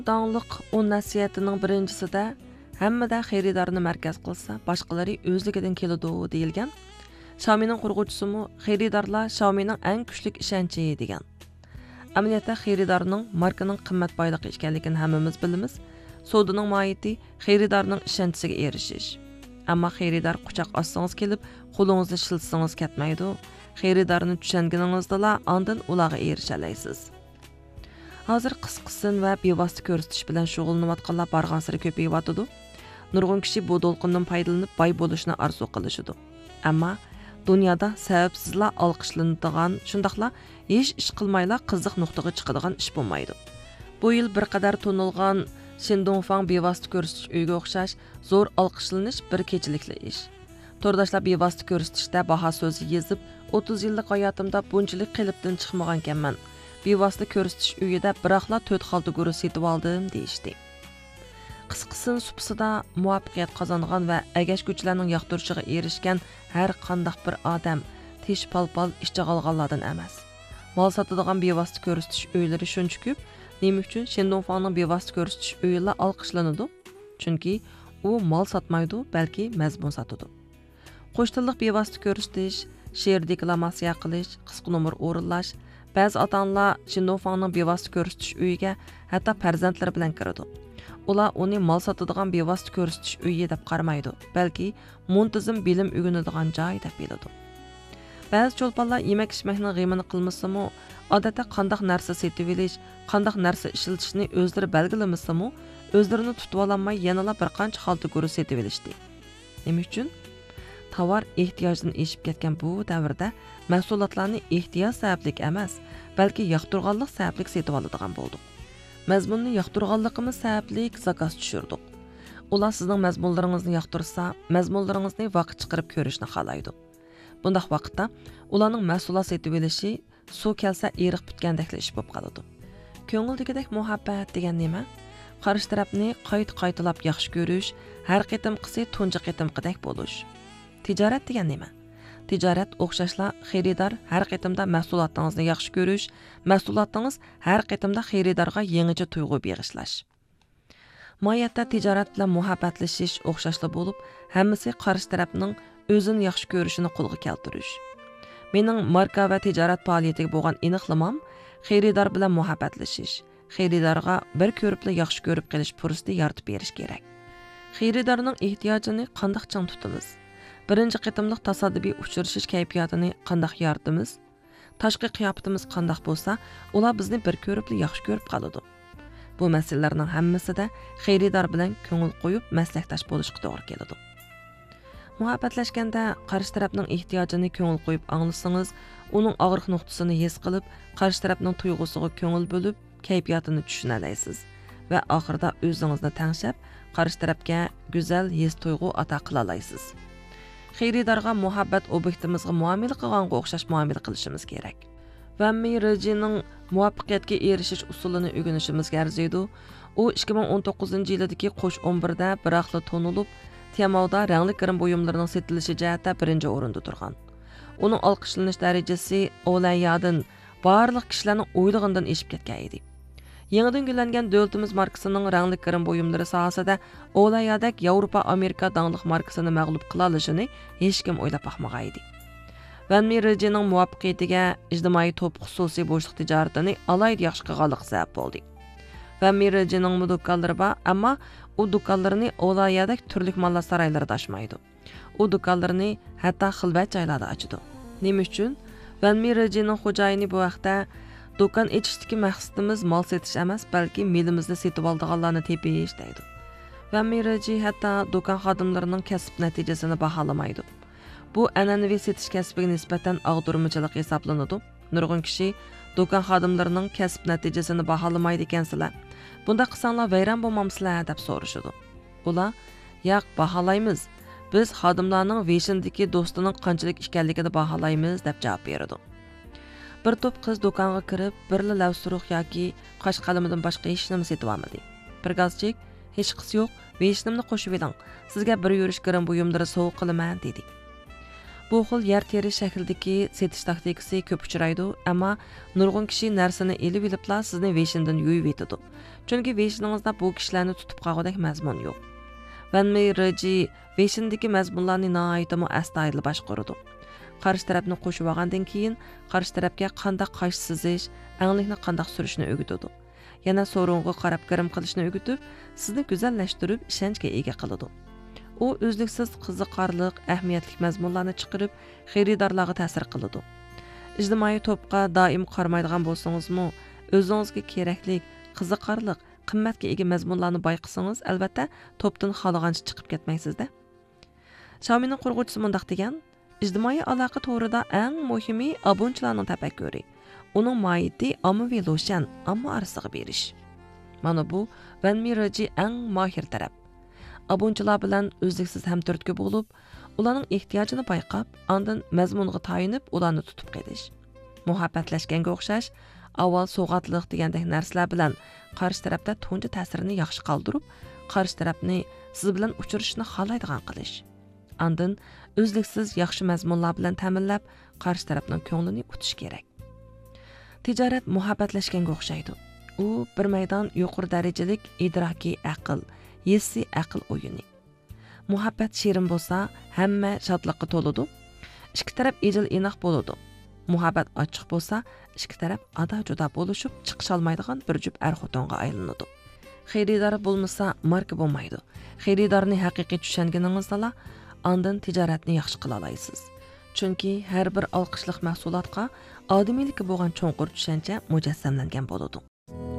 Dağlıq 10 nəsiyyətinin birincisida hammada xəridarını mərkəz qılsa, başqaları özlükidən kelidi deyilgan. Xiaomi'nin qurğuchusimi xəridarlar Xiaomi'nin ən küçlük işençi degan. Əməliyyatda xəridarның markanın qimmat boyligi ekanligini hammamiz bilamiz. Savdoning mohiyati xəridarning ishonchiga erishish. Ammo xəridar quchoq ochsangiz kelib, qo'lingizni shiltsangiz ketmaydi. Xəridarni tushunganingizda ondan ularga erisha olasiz. Hozir qisqasin va bevosita ko'rsatish bilan shug'ullanayotganlar barg'ansiri ko'payyapti. Nurg'un kishi bu to'lqindan foydalanib boy bo'lishni orzu qilishidi. Ammo dunyoda sababsizla olqishlanadigan, shundaqla hech ish qilmayla qiziq nuqtaga chiqadigan ish bo'lmaydi. Bu yil bir qadar tonilgan Shindongfang bevosita ko'rsatish uyiga o'xshash zo'r olqishlanish bir kechilikli ish. To'rdoshlar bevosita ko'rsatishda baho so'zi yezib, 30 yillik hayotimda bunchalik qilibdan chiqmagan ekanman. Bevosita ko'rsatish uyida biroqla 4 xalta guru setib oldim deyishdi. Qisqasin supsida muvaffaqiyat qozongan va agashguchilarning yoqtirishiga erishgan har qanday bir odam tish palpal ishchi qolganlardan emas. Mol sotadigan bevosita ko'rsatish uylari shuncha ko'p, nima uchun Shindongfangning bevosita ko'rsatish uylar olqishlanadi? Chunki u mol sotmaydi, balki mazmun sotadi. Qo'shtilliq bevosita ko'rsatish, she'r deklamatsiya qilish, qisqa nomer o'rinlash, ba'zi ota-onalar Shindongfangning bevosita ko'rsatish uyiga hatto farzandlari bilan kiradi. Ular uni mol sotadigan bevosita ko'rsatish uyi deb qaramaydi, balki muntazam bilim o'rganadigan joy deb biladi. Ba'zi cho'lponlar yemak-ichmakning g'imini qilmasimi, odatda qanday narsa setib olish, qanday narsa ishlatishni o'zlari belgilamasimi, o'zlarini tutib ololmay yanala bir qancha xalta guru setib olishdi. Nima uchun? Tovar ehtiyojdan eshib ketgan bu davrda mahsulotlarni ehtiyoj sabablik emas, balki yoqtirganlik sabablik setib oladigan bo'ldik. Mazmunni yoqtirganligimiz sabablik zakaz tushirdik. Ular sizning mazmunlaringizni yoqtirsa, mazmunlaringizni vaqt chiqarib ko'rishni xohlaydi. Bundaq vaqtda ularning mahsulot setib olishi suv kelsa eriq bitgandek ish bo'lib qoladi. Ko'ngildagidek muhabbat degan nima? Qarshi tarafni qayta-qaytalab yaxshi ko'rish, har qitimqisi tunji qitimqidek bo'lish. Tijorat degan nima? Tijorat o'xshashla xaridor har qitimda mahsulotingizni yaxshi ko'rish, mahsulotingiz har qitimda xaridorga yangicha tuyg'u bag'ishlash. Moyatda tijorat bilan muhabbatlashish o'xshashla bo'lib, hammasi qarshi tarafning o'zini yaxshi ko'rishini qo'lga keltirish. Mening marka va tijorat faoliyatiga bo'lgan aniqlamam xaridor bilan muhabbatlashish, xaridorga bir ko'ribli yaxshi ko'rib qilish fursati yaratib berish kerak. Xaridorning ehtiyojini qanday chang tutamiz? Birinchi qitimliq tasodifiy uchrashish kayfiyatini qanday yaratamiz? Tashqi qiyofatimiz qanday bo'lsa, ular bizni bir ko'ribli yaxshi ko'rib qoladi. Bu masalalarning hammasida xaridor bilan ko'ngil qo'yib maslahatdosh bo'lishga to'g'ri keladi. Muhabbatlashganda qarshi tarafning ehtiyojini ko'ngil qo'yib anglasangiz, uning og'riq nuqtasini his qilib, qarshi tarafning tuyg'usiga ko'ngil bo'lib, kayfiyatini tushuna olasiz va oxirida o'zingizni tanishib, qarshi tarafga go'zal his tuyg'u ato qila olasiz. Xaridorga muhabbat obyektimizga muomala qilganga o'xshash muomala qilishimiz kerak. Vanmi Rejining muvaffaqiyatga erishish usulini o'rganishimizga arziydi. U 2019-yildagi qo'sh 11da biroqla tonilib, Tiamouda rangli kirim buyumlarining setilishi jihatda birinchi o'rinda turgan. Uning olqishlanish darajasi Olayadan barliq kishilarning o'ylig'idan eshib ketgan edi. Yangidan gullangan davlatimiz markasining rangli kirim buyumlari sohasida Olayadak Yevropa Amerika dangliq markasini mag'lub qila olishini hech kim o'ylab baxmagan edi. Vanmi Rejining muvaffaqiyatiga ijtimoiy to'p xususiy bo'shliq tijoratini alayda yaxshi qilganlik sabab bo'ldi. Vanmi Rejining do'konlari bor, ammo u do'konlarni Olayadak turli mollar saroylarida ochmaydi. U do'konlarni hatto xilvat joylarda ochadi. Nima uchun? Vanmi Rejining xo'jayini bu vaqtda do'kon echishdagi maqsadimiz mol setish emas, balki milimizni setib oldiganlarni tepish deydi. Vanmi Reji hatto do'kon xodimlarining kasb natijasini baholamaydi. Bu an'anaviy setish kasbiga nisbatan og'dirmachilik hisoblanadi. Nurg'un kishi do'kon xodimlarining kasb natijasini baholamaydi ekansizlar. Bunda qilsanglar vayron bo'lmamsizlar deb so'rashadi. Ular, "Yo'q, baholaymiz. Biz xodimlarning veshindagi do'stining qanchalik ekanligini baholaymiz" deb javob beradi. Bir to'p qiz do'konga kirib, birla lavsuruq yoki qosh qalamidan boshqa hech nima setib olmadi. Bir gazchik, "Hech qis yo'q, veshnimni qo'shib eling. Sizga bir yurish kirim buyumlari sovg'a qilaman" dedi. Bu xil yer terish shaklidagi setish taktikasi ko'p uchraydi, ammo nurg'un kishi narsani elib ilibla sizni veshindan yuyib etadi. Chunki veshiningizda bu kishilarni tutib qolgudek mazmun yo'q. Vanmi Raji veshindagi mazmunlarni nihoyatda astoydil boshqaradi. Qarshi tarafni qo'shib olgandan keyin qarshi tarafga qanday qash sizish, anglikni qanday surishni o'rgatadi. Yana so'rovga qarab kirim qilishni o'rgatib, sizni go'zallashtirib, ishonchga ega qiladi. U o'zliksiz qiziqarliq, ahamiyatli mazmunlarni chiqarib, xaridorlarga ta'sir qiladi. Ijtimoiy to'pqa doim qaramaydigan bo'lsangiz-mu, o'zingizga kerakli, qiziqarliq, qimmatga ega mazmunlarni bayqasangiz, albatta to'pdan xolagancha chiqib ketmaysizda. Xiaomining qurg'uvchisi mundaq degan: ijtimoiy aloqa to'g'rida eng muhimi abunchilarning tafakkuri. Uning mohiyati ommaviy lo'shan, ammo arasiga berish. Mana bu Vanmi Raji eng mohir taraf. Abunchilar bilan o'zliksiz hamdardga bo'lib, ularning ehtiyojini payqab, ondan mazmunga tayinib, ularni tutib qelish. Muhabbatlashganga o'xshash, avval so'g'atliq degandek narsalar bilan qarshi tarafda tunji ta'sirini yaxshi qoldirib, qarshi tarafni siz bilan uchrashishni xohlaydigan qilish. Ondan o'zliksiz yaxshi mazmunlar bilan ta'minlab, qarshi tarafning ko'nglini o'tish kerak. Tijorat muhabbatlashganga o'xshaydi. U bir maydon yuqori darajalik idrokiy aql, hissiy aql o'yini. Muhabbat shirin bo'lsa, hamma shodlikqa to'ladi. Ikki taraf ejil inoq bo'ladi. Muhabbat ochiq bo'lsa, ikki taraf ada-juda bo'lishib, chiqish olmaydigan bir jup er-xotinga aylanadi. Xaridor bo'lmasa, marka bo'lmaydi. Xaridorni haqiqiy tushunganingizda, ondan tijoratni yaxshi qila olasiz. Chunki har bir olqishliq mahsulotga odamiylikka bo'lgan cho'nqur tushuncha mujassamlangan bo'ladi.